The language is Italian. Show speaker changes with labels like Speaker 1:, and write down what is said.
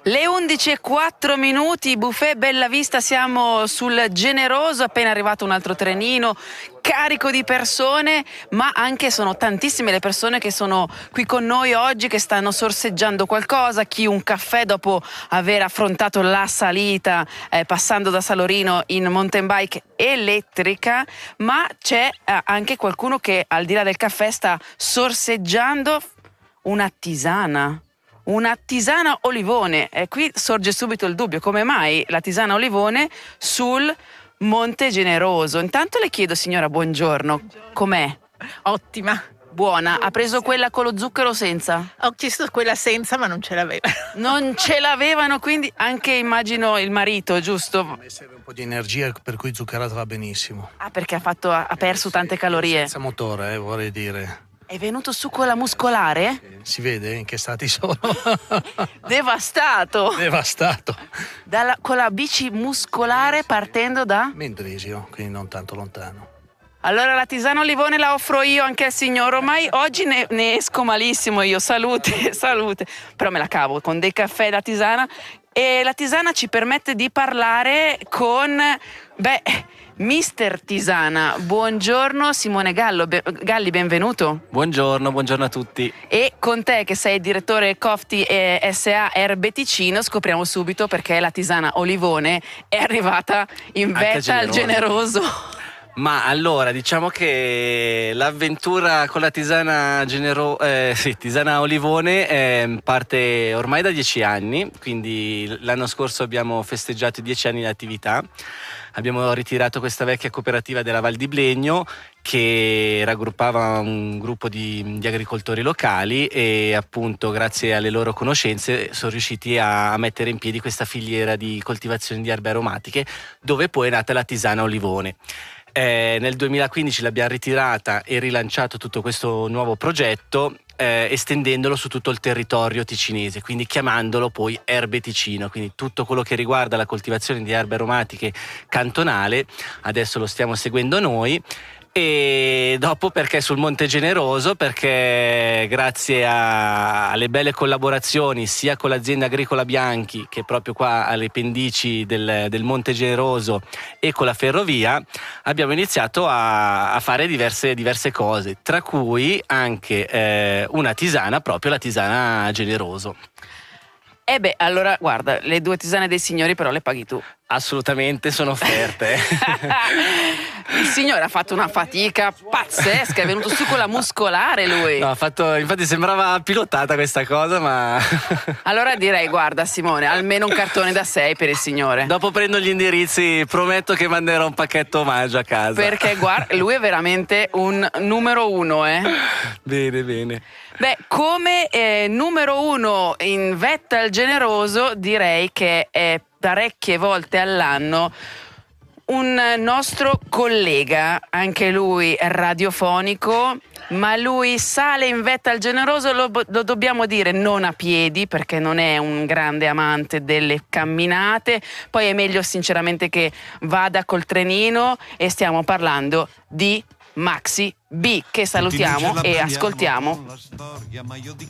Speaker 1: Le 11:04, Buffet Bellavista, siamo sul Generoso, appena arrivato un altro trenino carico di persone, ma anche sono tantissime le persone che sono qui con noi oggi, che stanno sorseggiando qualcosa, chi un caffè dopo aver affrontato la salita passando da Salorino in mountain bike elettrica, ma c'è anche qualcuno che al di là del caffè sta sorseggiando una tisana olivone. E qui sorge subito il dubbio: come mai la tisana olivone sul Monte Generoso? Intanto le chiedo, signora, buongiorno. Com'è?
Speaker 2: Ottima.
Speaker 1: Buona. Ha preso quella con lo zucchero o senza?
Speaker 2: Ho chiesto quella senza, ma non ce l'aveva.
Speaker 1: Non ce l'avevano, quindi anche immagino il marito, giusto?
Speaker 3: A me serve un po' di energia, per cui zuccherata va benissimo.
Speaker 1: Ah, perché ha perso tante calorie.
Speaker 3: Senza motore, vorrei dire.
Speaker 1: È venuto su con la muscolare?
Speaker 3: Si vede in che stati sono?
Speaker 1: Devastato.
Speaker 3: Devastato.
Speaker 1: Con la bici muscolare partendo da?
Speaker 3: Mendrisio, quindi non tanto lontano.
Speaker 1: Allora la tisana olivone la offro io anche al signor. Ormai oggi ne esco malissimo io, salute. Però me la cavo con dei caffè da tisana. E la tisana ci permette di parlare con, Mister Tisana. Buongiorno Simone Galli, benvenuto.
Speaker 4: Buongiorno a tutti.
Speaker 1: E con te, che sei direttore Cofti SA Erbe Ticino, scopriamo subito perché la tisana olivone è arrivata in vetta al Generoso.
Speaker 4: Ma allora, diciamo che l'avventura con la tisana tisana olivone parte ormai da 10 anni, quindi l'anno scorso abbiamo festeggiato i 10 anni di attività. Abbiamo ritirato questa vecchia cooperativa della Val di Blegno che raggruppava un gruppo di agricoltori locali e appunto grazie alle loro conoscenze sono riusciti a mettere in piedi questa filiera di coltivazione di erbe aromatiche, dove poi è nata la tisana olivone. Nel 2015 l'abbiamo ritirata e rilanciato tutto questo nuovo progetto, estendendolo su tutto il territorio ticinese, quindi chiamandolo poi Erbe Ticino, quindi tutto quello che riguarda la coltivazione di erbe aromatiche cantonale adesso lo stiamo seguendo noi. E dopo perché sul Monte Generoso? Perché grazie alle belle collaborazioni sia con l'azienda agricola Bianchi, che è proprio qua alle pendici del Monte Generoso, e con la ferrovia abbiamo iniziato a fare diverse cose, tra cui anche una tisana, proprio la tisana Generoso.
Speaker 1: Allora guarda, le 2 tisane dei signori però le paghi tu.
Speaker 4: Assolutamente, sono offerte.
Speaker 1: Il signore ha fatto una fatica pazzesca, è venuto su con la muscolare lui.
Speaker 4: No, infatti sembrava pilotata questa cosa, ma...
Speaker 1: Allora direi, guarda Simone, almeno un cartone da 6 per il signore.
Speaker 4: Dopo prendo gli indirizzi, prometto che manderò un pacchetto omaggio a casa.
Speaker 1: Perché guarda, lui è veramente un numero 1,
Speaker 4: Bene.
Speaker 1: Come numero 1 in vetta al Generoso, direi che è parecchie volte all'anno un nostro collega, anche lui radiofonico, ma lui sale in vetta al Generoso, lo dobbiamo dire, non a piedi, perché non è un grande amante delle camminate. Poi è meglio sinceramente che vada col trenino, e stiamo parlando di Maxi B, che salutiamo e ascoltiamo.